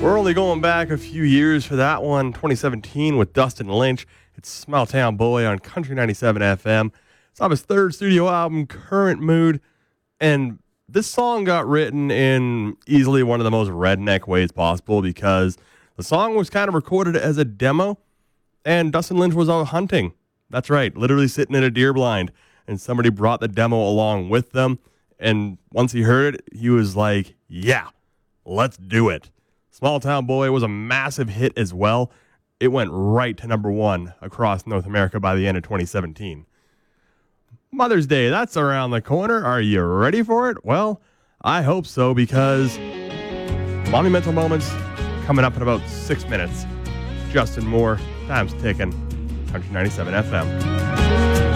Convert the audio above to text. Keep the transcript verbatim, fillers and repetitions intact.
We're only going back a few years for that one, twenty seventeen with Dustin Lynch. It's Small Town Boy on Country ninety-seven F M. It's off his third studio album, Current Mood. And this song got written in easily one of the most redneck ways possible because the song was kind of recorded as a demo and Dustin Lynch was out hunting. That's right, literally sitting in a deer blind. And somebody brought the demo along with them. And once he heard it, he was like, yeah, let's do it. Small Town Boy was a massive hit as well. It went right to number one across North America by the end of twenty seventeen. Mother's Day, that's around the corner. Are you ready for it? Well, I hope so because Mommy Mental Moments coming up in about six minutes. Justin Moore, time's ticking. Country ninety-seven F M.